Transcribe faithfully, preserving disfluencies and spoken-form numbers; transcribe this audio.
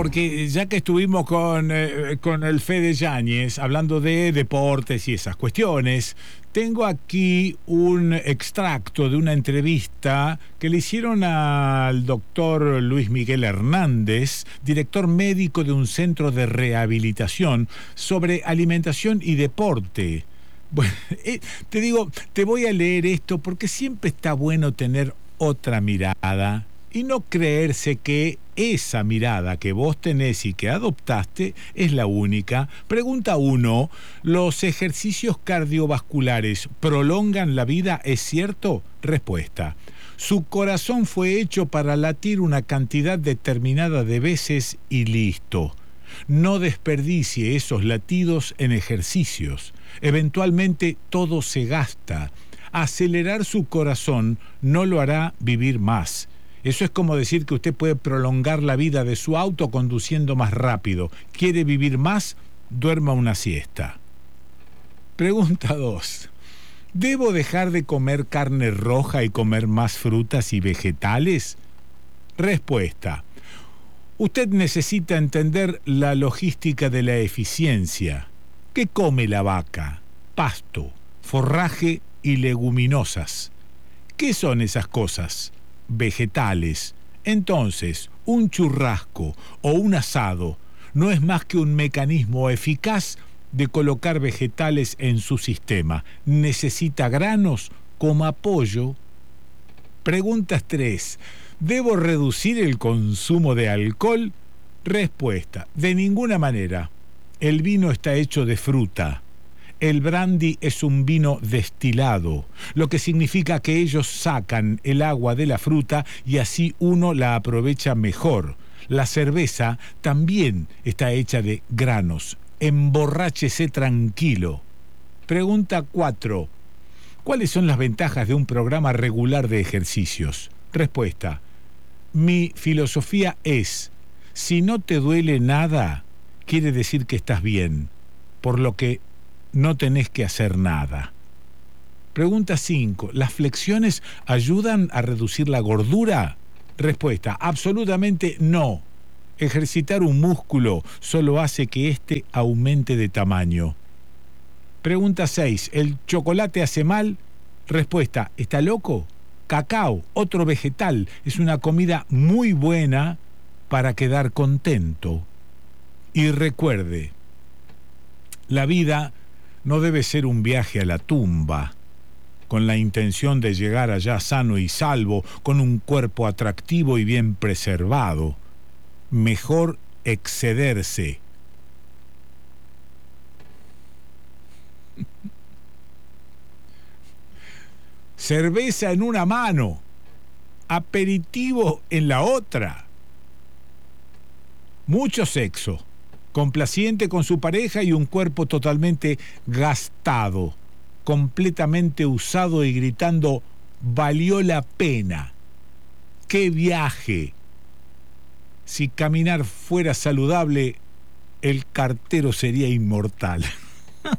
porque ya que estuvimos con, eh, con el Fede Yáñez hablando de deportes y esas cuestiones, tengo aquí un extracto de una entrevista que le hicieron al doctor Luis Miguel Hernández, director médico de un centro de rehabilitación, sobre alimentación y deporte. Bueno, eh, te digo, te voy a leer esto porque siempre está bueno tener otra mirada y no creerse que esa mirada que vos tenés y que adoptaste es la única. Pregunta uno, ¿los ejercicios cardiovasculares prolongan la vida? ¿Es cierto? Respuesta, su corazón fue hecho para latir una cantidad determinada de veces y listo. No desperdicie esos latidos en ejercicios. Eventualmente todo se gasta. Acelerar su corazón no lo hará vivir más. Eso es como decir que usted puede prolongar la vida de su auto conduciendo más rápido. ¿Quiere vivir más? Duerma una siesta. Pregunta dos. ¿Debo dejar de comer carne roja y comer más frutas y vegetales? Respuesta. Usted necesita entender la logística de la eficiencia. ¿Qué come la vaca? Pasto, forraje y leguminosas. ¿Qué son esas cosas? Vegetales. Entonces, un churrasco o un asado no es más que un mecanismo eficaz de colocar vegetales en su sistema. Necesita granos como apoyo. Preguntas tres. ¿Debo reducir el consumo de alcohol? Respuesta. De ninguna manera. El vino está hecho de fruta. El brandy es un vino destilado, lo que significa que ellos sacan el agua de la fruta y así uno la aprovecha mejor. La cerveza también está hecha de granos. Emborráchese tranquilo. Pregunta cuatro. ¿Cuáles son las ventajas de un programa regular de ejercicios? Respuesta. Mi filosofía es, si no te duele nada, quiere decir que estás bien, por lo que no tenés que hacer nada. Pregunta cinco. ¿Las flexiones ayudan a reducir la gordura? Respuesta. Absolutamente no. Ejercitar un músculo solo hace que éste aumente de tamaño. Pregunta seis. ¿El chocolate hace mal? Respuesta. ¿Está loco? Cacao, otro vegetal, es una comida muy buena para quedar contento. Y recuerde, la vida no debe ser un viaje a la tumba, con la intención de llegar allá sano y salvo, con un cuerpo atractivo y bien preservado. Mejor excederse. Cerveza en una mano, aperitivo en la otra. Mucho sexo, complaciente con su pareja y un cuerpo totalmente gastado, completamente usado y gritando, valió la pena. ¡Qué viaje! Si caminar fuera saludable, el cartero sería inmortal.